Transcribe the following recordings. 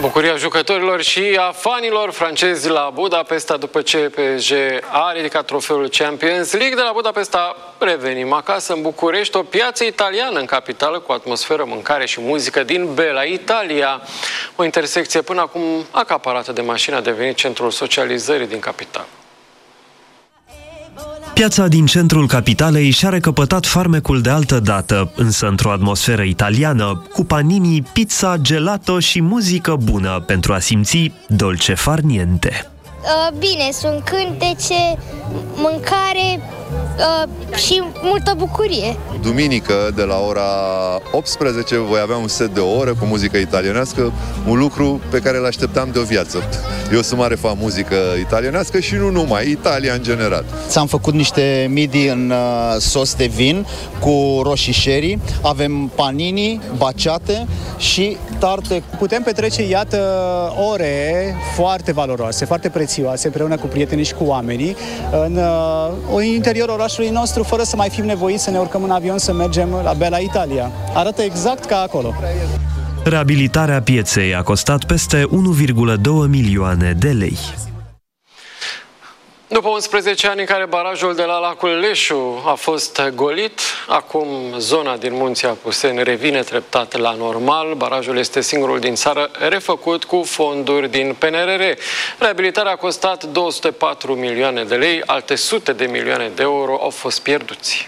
Bucuria jucătorilor și a fanilor francezi la Budapesta după ce PSG a ridicat trofeul Champions League. De la Budapesta revenim acasă în București, o piață italiană în capitală cu atmosferă, mâncare și muzică din Bella Italia. O intersecție până acum acaparată de mașini a devenit centrul socializării din capitală. Piața din centrul capitalei și-a recăpătat farmecul de altă dată, însă într-o atmosferă italiană, cu panini, pizza, gelato și muzică bună pentru a simți dolce far niente. Bine, sunt cântece, mâncare și multă bucurie. Duminică, de la ora 18, voi avea un set de o oră cu muzică italienească, un lucru pe care îl așteptam de o viață. Eu sunt mare fan muzică italienească și nu numai, Italia în general. Ți-am făcut niște midi în sos de vin cu roșii sherry, avem panini, baciate și tarte. Putem petrece, iată, ore foarte valoroase, foarte prețioase, împreună cu prietenii și cu oamenii, în interiorul orașului nostru, fără să mai fim nevoiți să ne urcăm în avion să mergem la Bella Italia. Arată exact ca acolo. Reabilitarea pieței a costat peste 1,2 milioane de lei. După 11 ani în care barajul de la lacul Leșu a fost golit, acum zona din Munții Apuseni revine treptat la normal. Barajul este singurul din țară refăcut cu fonduri din PNRR. Reabilitarea a costat 204 milioane de lei, alte sute de milioane de euro au fost pierduți.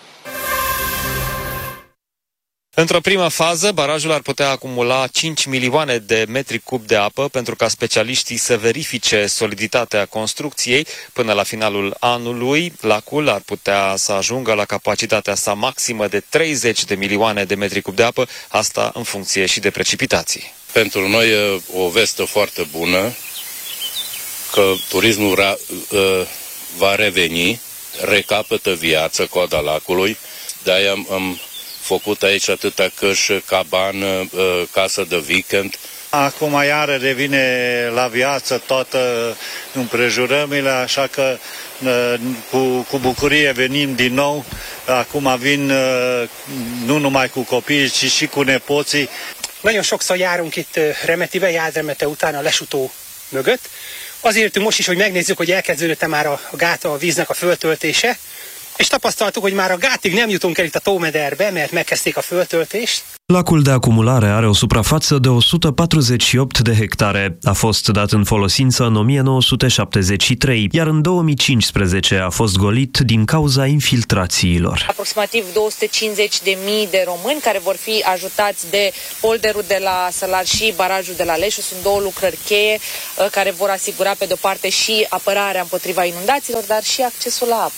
Într-o primă fază, barajul ar putea acumula 5 milioane de metri cub de apă pentru ca specialiștii să verifice soliditatea construcției. Până la finalul anului, lacul ar putea să ajungă la capacitatea sa maximă de 30 de milioane de metri cub de apă, asta în funcție și de precipitații. Pentru noi e o veste foarte bună că turismul va reveni, recapătă viață, coada lacului, de-aia am făcut aici atâta căști, cabană, casă de weekend. Acum iară revine la viață toată împrejurămile, așa că cu bucurie venim din nou. Acum vin nu numai cu copiii, ci și cu nepoții. Nagyon sokszor járunk itt remetibe, járremete után a lesutó mögött. Azért jöttünk most is, hogy megnézzük, hogy elkezdődött már a gáta a víznek a föltöltése. És tapasztaltuk, hogy már a gátig nem jutunk el itt a tómederbe, mert megkezdték a föltöltést. Lacul de acumulare are o suprafață de 148 de hectare. A fost dat în folosință în 1973, iar în 2015 a fost golit din cauza infiltrațiilor. Aproximativ 250.000 de români care vor fi ajutați de polderul de la Sălar și barajul de la Leșu. Sunt două lucrări cheie care vor asigura pe de-o parte și apărarea împotriva inundațiilor, dar și accesul la apă.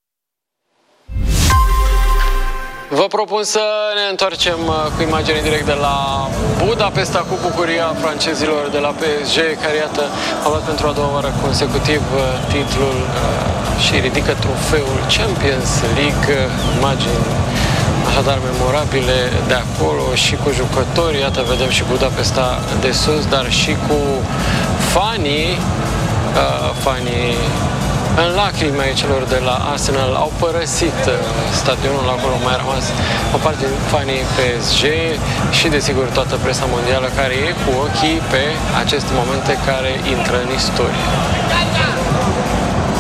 Vă propun să ne întoarcem cu imagini direct de la Budapesta cu bucuria francezilor de la PSG, care, iată, au luat pentru a doua oară consecutiv titlul și ridică trofeul Champions League. Imagini așadar memorabile de acolo și cu jucătorii. Iată, vedem și Budapesta de sus, dar și cu fanii în lacrime ai celor de la Arsenal. Au părăsit stadionul, acolo mai a rămas o parte din fanii PSG și, desigur, toată presa mondială care e cu ochii pe aceste momente care intră în istorie.